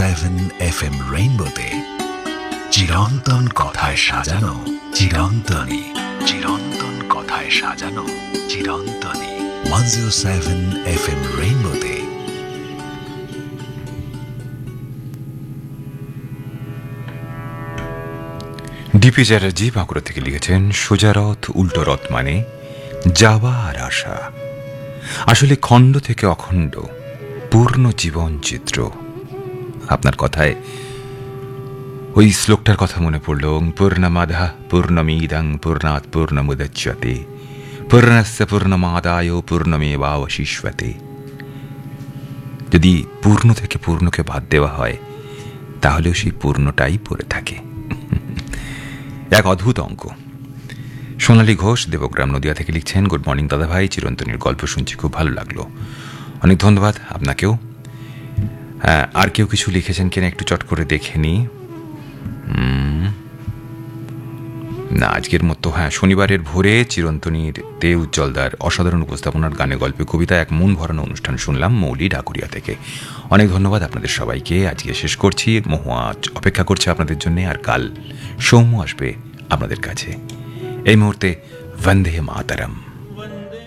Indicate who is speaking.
Speaker 1: FM রেইনবোতে চিরন্তন কথায় সাজানো চিরন্তনী, চিরন্তন কথায় সাজানো চিরন্তনী। 107 FM রেইনবোতে
Speaker 2: ডিপি চ্যাটার্জি বাঁকুড়া থেকে লিখেছেন, সোজা রথ উল্টো রথ মানে যাওয়া আর আসা। আসলে খণ্ড থেকে অখণ্ড পূর্ণ জীবন চিত্র। আপনার কথায় ওই শ্লোকটার কথা মনে পড়ল, পূর্ণমাদা পূর্ণমিদং পূর্ণাৎ পূর্ণমুদচ্যতে পূর্ণস্য পূর্ণমাদায় পূর্ণমেবাবশিষ্যতে। যদি পূর্ণ থেকে পূর্ণকে বাদ দেওয়া হয় তাহলেও সেই পূর্ণটাই পড়ে থাকে। এক অদ্ভুত অঙ্ক। সোনালী ঘোষ দেবগ্রাম নদিয়া থেকে লিখছেন, গুড মর্নিং দাদা ভাই, চিরন্তনীর গল্প শুনছি, খুব ভালো লাগলো। অনেক ধন্যবাদ আপনাকেও। আর কেউ কিছু লিখেছেন কিনা একটু চট করে দেখে নি। না, আজকের মতো শনিবারের ভোরে চিরন্তনীর তে উজ্জ্বলদার অসাধারণ উপস্থাপনার গানে গল্পে কবিতা এক মন ভরানো অনুষ্ঠান শুনলাম মৌলি ডাকুরিয়া থেকে। অনেক ধন্যবাদ আপনাদের সবাইকে। আজকে শেষ করছি। মহুয়া অপেক্ষা করছে আপনাদের জন্য, আর কাল সৌম্য আসবে আপনাদের কাছে। এই মুহূর্তে বন্দে মাতরম।